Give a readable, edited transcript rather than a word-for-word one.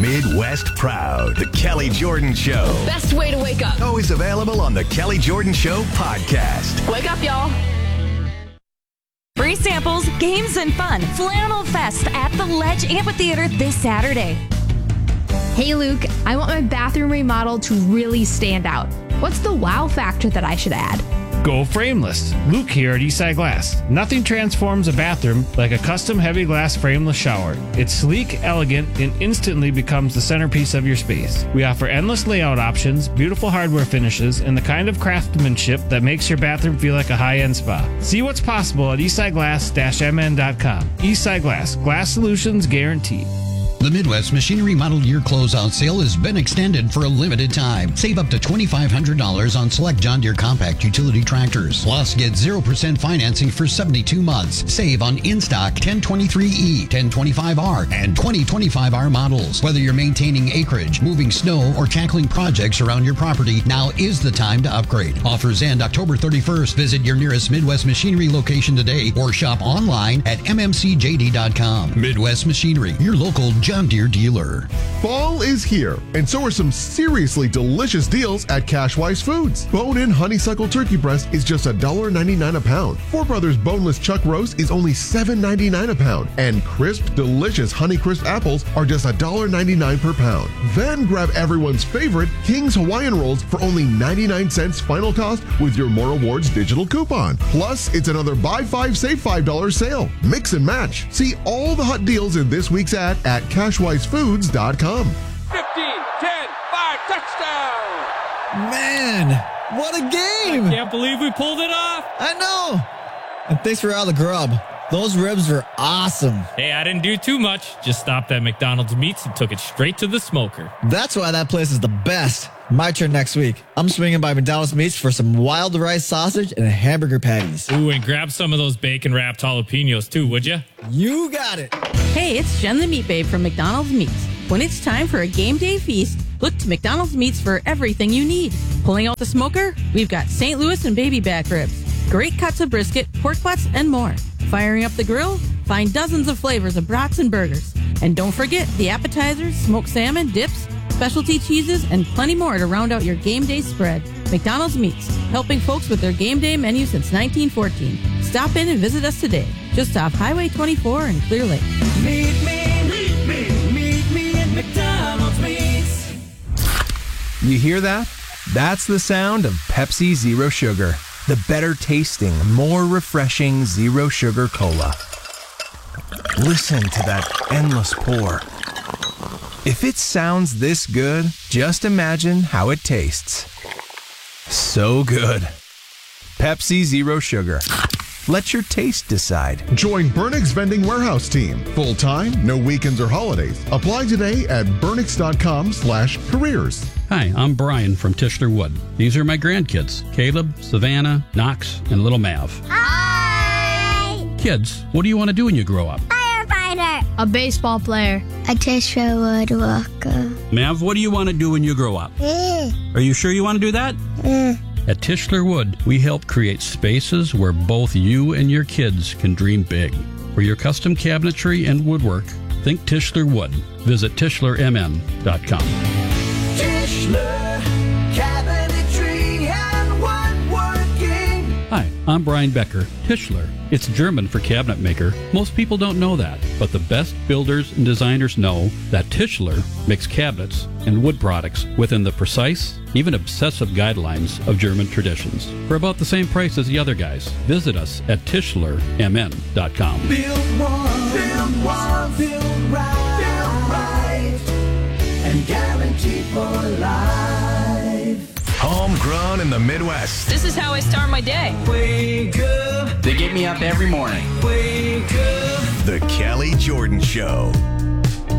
Midwest Proud. The Kelly Jordan Show. Best way to wake up. Always available on the Kelly Jordan Show podcast. Wake up, y'all. Free samples, games, and fun. Flannel Fest at the Ledge Amphitheater this Saturday. Hey, Luke, I want my bathroom remodel to really stand out. What's the wow factor that I should add? Go frameless. Luke here at Eastside Glass. Nothing transforms a bathroom like a custom heavy glass frameless shower. It's sleek, elegant, and instantly becomes the centerpiece of your space. We offer endless layout options, beautiful hardware finishes, and the kind of craftsmanship that makes your bathroom feel like a high-end spa. See what's possible at eastsideglass-mn.com. Eastside Glass. Glass solutions guaranteed. The Midwest Machinery Model Year Closeout Sale has been extended for a limited time. Save up to $2,500 on select John Deere compact utility tractors. Plus, get 0% financing for 72 months. Save on in-stock 1023E, 1025R, and 2025R models. Whether you're maintaining acreage, moving snow, or tackling projects around your property, now is the time to upgrade. Offers end October 31st. Visit your nearest Midwest Machinery location today or shop online at mmcjd.com. Midwest Machinery, your local John Deere dealer. Fall is here, and so are some seriously delicious deals at Cashwise Foods. Bone-in honeysuckle turkey breast is just $1.99 a pound. Four Brothers boneless chuck roast is only $7.99 a pound. And crisp, delicious Honeycrisp apples are just $1.99 per pound. Then grab everyone's favorite King's Hawaiian Rolls for only 99 cents final cost with your More Rewards digital coupon. Plus, it's another buy 5, save $5 sale. Mix and match. See all the hot deals in this week's ad at CashwiseFoods.com. 15, 10, 5, touchdown! Man, what a game! I can't believe we pulled it off! I know! And thanks for all the grub. Those ribs are awesome. Hey, I didn't do too much. Just stopped at McDonald's Meats and took it straight to the smoker. That's why that place is the best. My turn next week. I'm swinging by McDonald's Meats for some wild rice sausage and hamburger patties. Ooh, and grab some of those bacon-wrapped jalapenos too, would you? You got it. Hey, it's Jen the Meat Babe from McDonald's Meats. When it's time for a game day feast, look to McDonald's Meats for everything you need. Pulling out the smoker, we've got St. Louis and baby back ribs, great cuts of brisket, pork butts, and more. Firing up the grill, find dozens of flavors of brats and burgers. And don't forget the appetizers, smoked salmon, dips, specialty cheeses, and plenty more to round out your game day spread. McDonald's Meats, helping folks with their game day menu since 1914. Stop in and visit us today, just off Highway 24 in Clear Lake. Meet me at McDonald's Meats. You hear that? That's the sound of Pepsi Zero Sugar. The better tasting, more refreshing Zero Sugar Cola. Listen to that endless pour. If it sounds this good, just imagine how it tastes. So good. Pepsi Zero Sugar. Let your taste decide. Join Burnix Vending Warehouse Team. Full-time, no weekends or holidays. Apply today at burnix.com/careers. Hi, I'm Brian from Tischler Wood. These are my grandkids, Caleb, Savannah, Knox, and little Mav. Hi! Kids, what do you want to do when you grow up? Firefighter. A baseball player. A Tischler Woodworker. Mav, what do you want to do when you grow up? Are you sure you want to do that? At Tischler Wood, we help create spaces where both you and your kids can dream big. For your custom cabinetry and woodwork, think Tischler Wood. Visit TischlerMN.com. Tischler, cabinetry and woodworking. Hi, I'm Brian Becker. Tischler. It's German for cabinet maker. Most people don't know that, but the best builders and designers know that Tischler makes cabinets and wood products within the precise, even obsessive guidelines of German traditions for about the same price as the other guys. Visit us at TischlerMN.com. Build one, build right, and guaranteed for life. Homegrown in the Midwest. This is how I start my day. Wake up. They get me up every morning. Wake up. The Kelly Jordan Show.